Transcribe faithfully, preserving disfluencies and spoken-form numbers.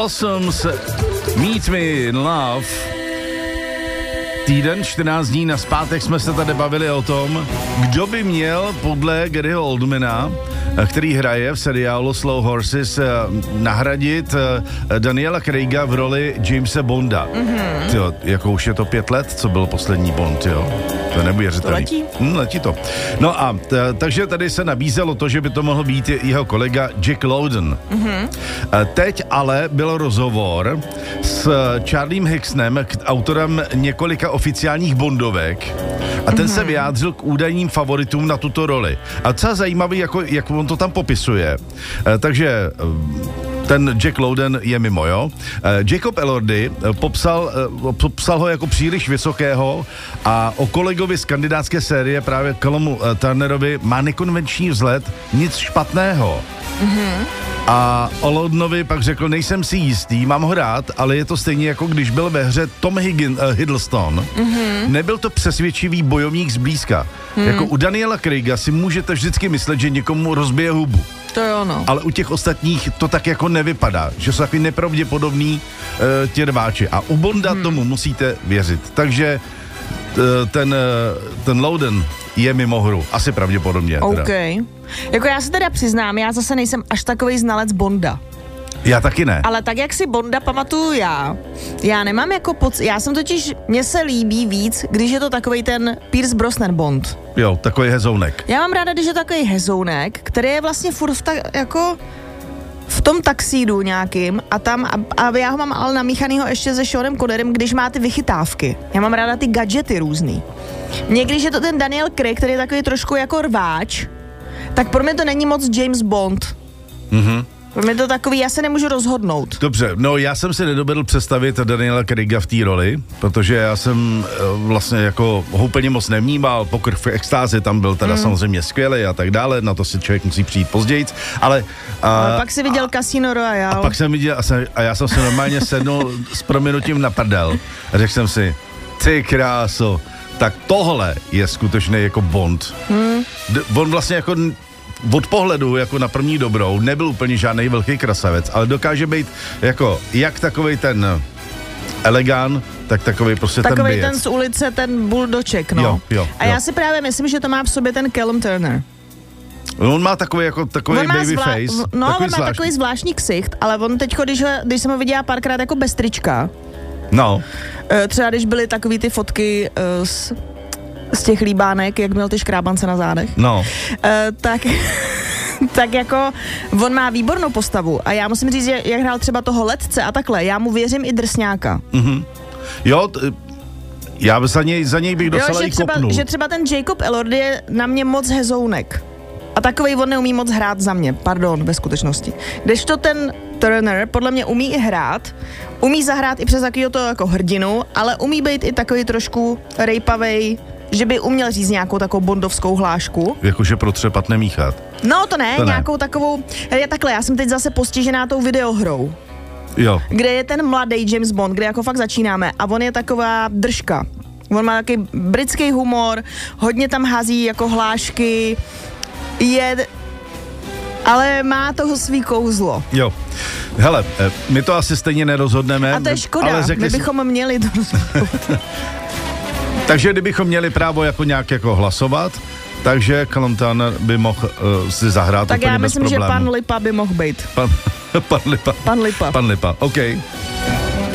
Blossoms, Meet Me in Love. Týden, čtrnáct dní nazpátek jsme se tady bavili o tom, kdo by měl podle Garyho Oldmana, který hraje v seriálu Slow Horses, nahradit Daniela Craiga v roli Jamesa Bonda. Mm-hmm. Tyjo, jako už je to pět let, co byl poslední Bond, jo. To je neuvěřitelný. To letí. Hm, letí to. No a t- takže tady se nabízelo to, že by to mohl být jeho kolega Jack Lowden. Mm-hmm. Teď ale byl rozhovor s Charliem Hicksonem, autorem několika oficiálních Bondovek, a ten mm-hmm. se vyjádřil k údajným favoritům na tuto roli. A co je zajímavý, jako, jak on to tam popisuje. Takže ten Jack Lowden je mimo, jo. Jacob Elordi popsal, popsal ho jako příliš vysokého a o kolegovi z kandidátské série právě Callum Turnerovi má nekonvenční vzhled, nic špatného. Mm-hmm. A o Lowdenovi pak řekl, nejsem si jistý, mám ho rád, ale je to stejně jako když byl ve hře Tom Higgin, uh, Hiddleston. Mm-hmm. Nebyl to přesvědčivý bojovník zblízka. Mm. Jako u Daniela Craiga si můžete vždycky myslet, že někomu rozbije hubu. To je ono. Ale u těch ostatních to tak jako nevypadá, že jsou takový nepravděpodobný uh, ti rváči. A u Bonda mm. tomu musíte věřit. Takže uh, ten, uh, ten Lowden je mimo hru. Asi pravděpodobně. OK. Teda. Jako já se teda přiznám, já zase nejsem až takovej znalec Bonda. Já taky ne. Ale tak, jak si Bonda pamatuju já, já nemám jako pocit, já jsem totiž, mně se líbí víc, když je to takovej ten Pierce Brosnan Bond. Jo, takový hezounek. Já mám ráda, když je takový hezounek, který je vlastně furt v ta, jako v tom taxídu nějakým a tam, a, a já ho mám ale namíchanýho ještě se Seanem Connerem, když má ty vychytávky. Já mám ráda ty gadgety různý. Mně, když je to ten Daniel Craig, který je takový trošku jako rváč, tak pro mě to není moc James Bond. Mhm. Pro mě to takový, já se nemůžu rozhodnout. Dobře, no já jsem si nedovedl představit Daniela Craiga v té roli, protože já jsem vlastně jako ho úplně moc nevnímal, Poker v extázi tam byl teda mm. samozřejmě skvělý a tak dále, na to si člověk musí přijít později, ale... A, ale pak si viděl a, Casino Royale. A pak jsem viděl, a, jsem, a já jsem si normálně sednul s prominutím na prdel a řekl jsem si, ty kráso, tak tohle je skutečný jako Bond. Mm. D- on vlastně jako... od pohledu, jako na první dobrou, nebyl úplně žádný velký krasavec, ale dokáže být jako, jak takovej ten elegán, tak takovej prostě takovej ten bijec. Takovej ten z ulice, ten buldoček, no. Jo, jo, a já jo. si právě myslím, že to má v sobě ten Callum Turner. On má takový jako takový baby zvlá- face. No, takový on má zvláštní. takový zvláštní ksicht, ale on teďko, když, ho, když jsem ho viděla párkrát jako bez trička, no. třeba když byly takový ty fotky uh, z z těch líbánek, jak měl ty škrábance na zádech. No. Uh, tak, tak jako on má výbornou postavu a já musím říct, že jak hrál třeba toho letce a takhle, já mu věřím i drsňáka. Mhm. Jo, t- já za něj, za něj bych docela jo, i třeba, kopnul. že třeba ten Jacob Elordi je na mě moc hezounek. A takovej on neumí moc hrát za mě, pardon, ve skutečnosti. Kdežto ten Turner podle mě umí i hrát, umí zahrát i přes takovýho to jako hrdinu, ale umí být i takový trošku rejpavej, že by uměl říct nějakou takovou bondovskou hlášku. Jakože protřepat nemíchat. No to ne, to nějakou ne. takovou, já takhle, já jsem teď zase postižená tou videohrou. Jo. Kde je ten mladý James Bond, kde jako fakt začínáme a on je taková držka. On má takový britský humor, hodně tam hází jako hlášky, je... ale má toho svý kouzlo. Jo. Hele, my to asi stejně nerozhodneme. A to je škoda, ale my bychom si... měli to rozhodnout. Takže kdybychom měli právo jako nějak jako hlasovat, takže Callum Turner by mohl uh, si zahrát tak úplně bez problémů. Tak já myslím, že pan Lipa by mohl být. Pan, pan Lipa. Pan Lipa. Pan Lipa, OK.